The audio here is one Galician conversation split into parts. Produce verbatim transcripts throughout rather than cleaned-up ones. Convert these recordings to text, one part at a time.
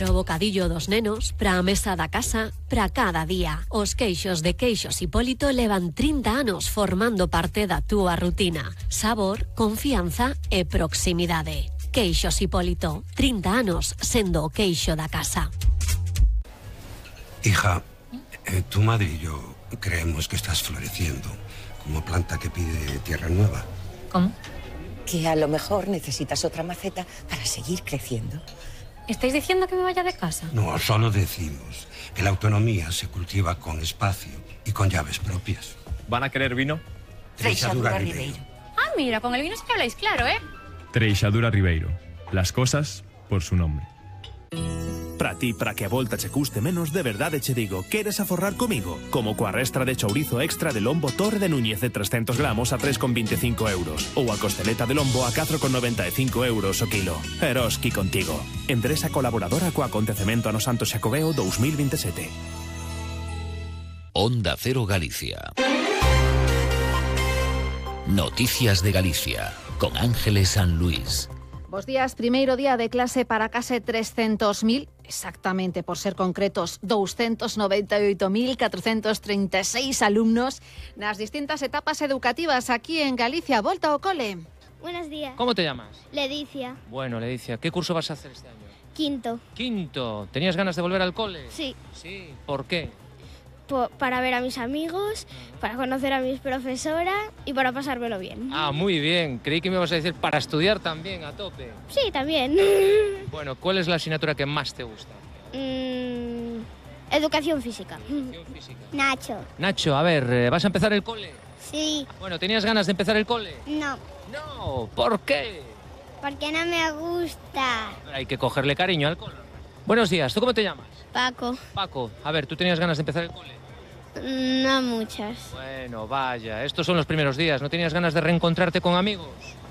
Pro bocadillo dos nenos, pra a mesa da casa, pra cada día. Os queixos de Queixos Hipólito levan trinta anos formando parte da túa rutina. Sabor, confianza e proximidade. Queixos Hipólito, trinta anos sendo o queixo da casa. Hija, eh, tu madre y yo creemos que estás floreciendo como planta que pide tierra nueva. ¿Cómo? Que a lo mejor necesitas otra maceta para seguir creciendo. ¿Estáis diciendo que me vaya de casa? No, solo decimos que la autonomía se cultiva con espacio y con llaves propias. ¿Van a querer vino? Treixadura Ribeiro. Ah, mira, con el vino sí que habláis claro, ¿eh? Treixadura Ribeiro. Las cosas por su nombre. Para ti, para que a volta che custe menos, de verdade che digo, queres aforrar comigo? Como coa restra de chourizo extra de lombo Torre de Núñez de trescentos gramos a tres con veinticinco euros. Ou a costeleta de lombo a catro con noventa e cinco euros o kilo. Eroski contigo. Empresa colaboradora co acontecemento ano Santo Xacobeo dos mil veintisiete. Onda Cero Galicia. Noticias de Galicia, con Ángeles San Luis. Bos días, primeiro día de clase para case trescentos mil, exactamente por ser concretos, doscientos noventa y ocho mil cuatrocientos treinta y seis alumnos nas distintas etapas educativas aquí en Galicia. Volta ao cole. Buenos días. ¿Cómo te llamas? Ledicia. Bueno, Ledicia, ¿qué curso vas a hacer este año? Quinto. Quinto. ¿Tenías ganas de volver al cole? Sí. Sí. ¿Por qué? Po- para ver a mis amigos, para conocer a mis profesoras y para pasármelo bien. Ah, muy bien. Creí que me ibas a decir para estudiar también, a tope. Sí, también. Bueno, ¿cuál es la asignatura que más te gusta? Mm, educación física. Educación física. Nacho. Nacho, a ver, eh, ¿vas a empezar el cole? Sí. Bueno, ¿tenías ganas de empezar el cole? No, No, ¿por qué? porque no me gusta. Hay que cogerle cariño al cole. Buenos días, ¿tú cómo te llamas? Paco. Paco, a ver, ¿tú tenías ganas de empezar el cole? No muchas. Bueno, vaya, estos son los primeros días. ¿No tenías ganas de reencontrarte con amigos?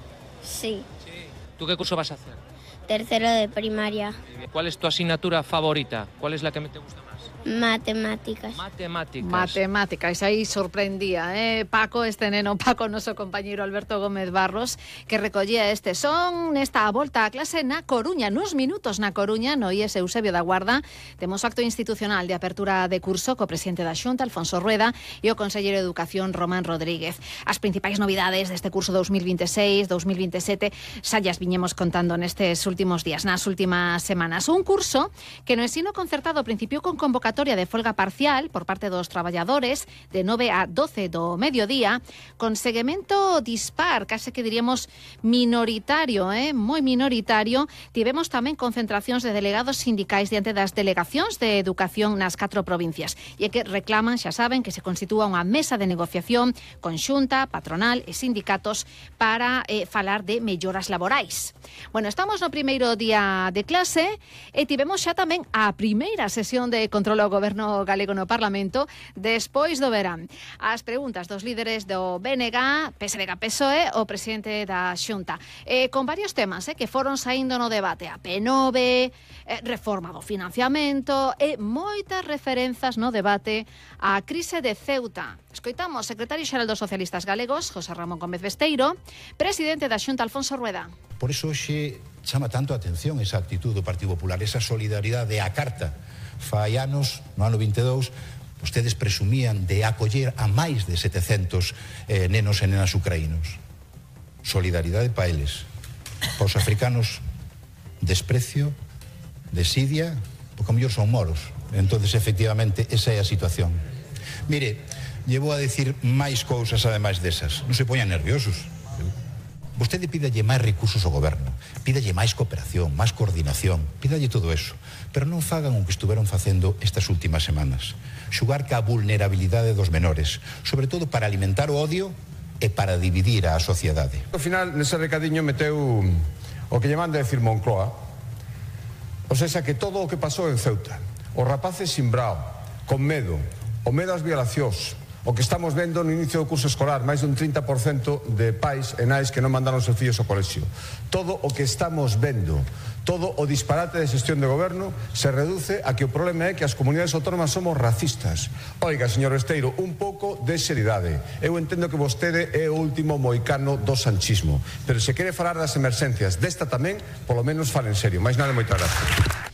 Sí. Sí. ¿Tú qué curso vas a hacer? Tercero de primaria. ¿Cuál es tu asignatura favorita? ¿Cuál es la que te gusta más? Matemáticas. Matemáticas. Matemáticas, aí sorprendía, eh? Paco, este neno Paco, noso compañeiro Alberto Gómez Barros, que recollía este son nesta volta a clase na Coruña, nos minutos na Coruña, no I E S Eusebio da Guarda. Temos acto institucional de apertura de curso co presidente da Xunta, Alfonso Rueda, e o conselleiro de Educación, Román Rodríguez. As principais novidades deste curso dos mil veintiséis dos mil veintisiete xa llas viñemos contando nestes últimos días, nas últimas semanas. Un curso que no ensino concertado principiou con convocatoria de folga parcial por parte dos traballadores de nove a doce do mediodía, con seguimento dispar, case que diríamos minoritario, eh? moi minoritario. Tivemos tamén concentracións de delegados sindicais diante das delegacións de educación nas catro provincias, e que reclaman, xa saben, que se constitúa unha mesa de negociación conxunta, patronal e sindicatos para eh, falar de melloras laborais. Bueno, estamos no primeiro día de clase e tivemos xa tamén a primeira sesión de control ao Goberno galego no Parlamento despois do verán. As preguntas dos líderes do B N G, P S D G, P S O E, o presidente da Xunta, eh, con varios temas eh, que foron saindo no debate, a P nove, eh, reforma do financiamento e moitas referenzas no debate á crise de Ceuta. Escoitamos secretario xeral dos socialistas galegos, José Ramón Gómez Besteiro, presidente da Xunta, Alfonso Rueda. Por iso hoxe chama tanto a atención esa actitud do Partido Popular, esa solidaridade á carta. Fai anos, no ano vinte e dous, vostedes presumían de acoller a máis de setecentos eh, nenos e nenas ucraínos. Solidaridade pa eles. Pa os africanos, desprecio, desidia, porque a mellor son moros. Entonces, efectivamente, esa é a situación. Mire, llevo a decir máis cousas ademais desas. Non se poñan nerviosos. Vostede pídalle máis recursos ao goberno, pídalle máis cooperación, máis coordinación, pídalle todo eso, pero non fagan o que estuveron facendo estas últimas semanas. Xugar ca vulnerabilidade dos menores, sobre todo para alimentar o odio e para dividir a sociedade. Ao final, nese recadiño meteu o que lle manda decir Moncloa, o sea, que todo o que pasou en Ceuta, os rapaces simbrao, con medo, o medo ás violacións, o que estamos vendo no inicio do curso escolar, máis dun trinta por cento de pais e nais que non mandaron os seus fillos ao colexio. Todo o que estamos vendo, todo o disparate de xestión de goberno se reduce a que o problema é que as comunidades autónomas somos racistas. Oiga, señor Besteiro, un pouco de seriedade. Eu entendo que vostede é o último moicano do sanchismo, pero se quere falar das emerxencias desta tamén, polo menos fale en serio. Mais nada, moitas gracias.